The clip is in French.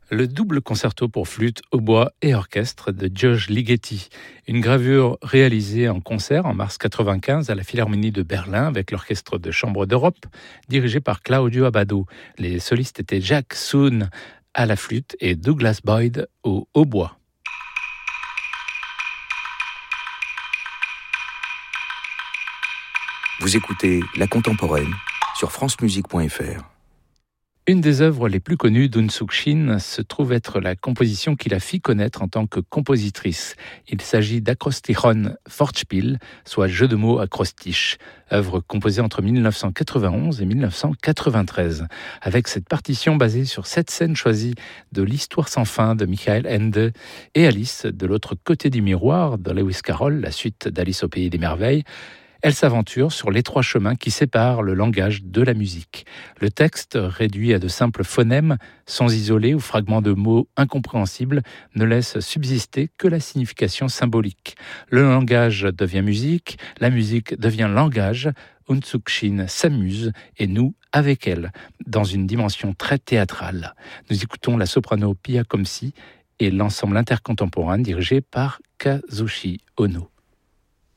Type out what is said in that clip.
Le double concerto pour flûte, hautbois et orchestre de George Ligeti. Une gravure réalisée en concert en mars 1995 à la Philharmonie de Berlin avec l'Orchestre de Chambre d'Europe, dirigé par Claudio Abbado. Les solistes étaient Jack Soon à la flûte et Douglas Boyd au hautbois. Vous écoutez La Contemporaine sur francemusique.fr. Une des œuvres les plus connues d'Eun Suk Shin se trouve être la composition qui la fit connaître en tant que compositrice. Il s'agit d'Akrostichon Fortspiel, soit jeu de mots acrostiche, œuvre composée entre 1991 et 1993, avec cette partition basée sur 7 scènes choisies de l'Histoire sans fin de Michael Ende et Alice de l'autre côté du miroir de Lewis Carroll, la suite d'Alice au pays des merveilles. Elle s'aventure sur l'étroit chemin qui sépare le langage de la musique. Le texte, réduit à de simples phonèmes, sons isolés ou fragments de mots incompréhensibles, ne laisse subsister que la signification symbolique. Le langage devient musique, la musique devient langage. Eun Suk Shin s'amuse et nous avec elle, dans une dimension très théâtrale. Nous écoutons la soprano Pia Komsi et l'ensemble intercontemporain dirigé par Kazushi Ono.